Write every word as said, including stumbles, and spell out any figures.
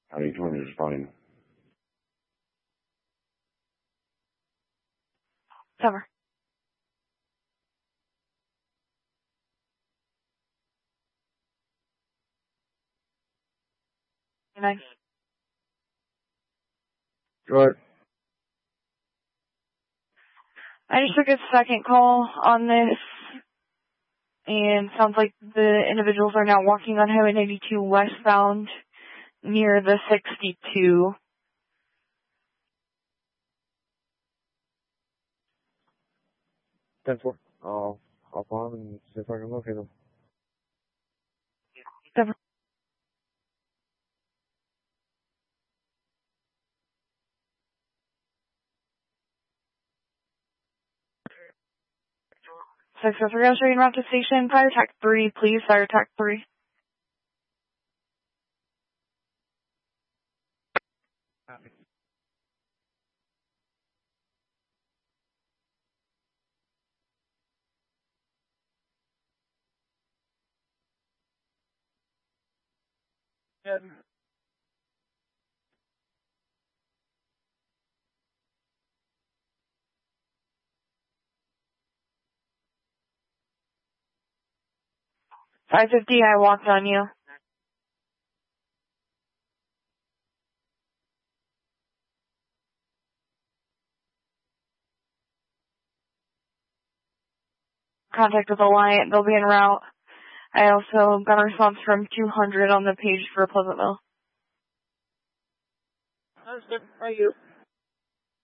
County twenty is fine. Cover. Nice. Go ahead. I just took a second call on this, and sounds like the individuals are now walking on Highway ninety-two westbound near the sixty-two. ten four. I'll hop on and see if I can locate them. Cover. six oh three, I'll show you route to station. Fire attack three, please. Fire attack three. Good. five fifty, I walked on you. Contact with Alliant, they'll be en route. I also got a response from two hundred on the page for Pleasantville. How's it for you?